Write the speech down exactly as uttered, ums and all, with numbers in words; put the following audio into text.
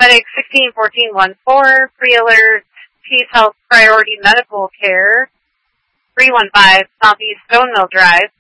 Paramedic sixteen fourteen one four, pre-alert, Peace Health Priority Medical Care, three one five Southeast Stone Mill Drive.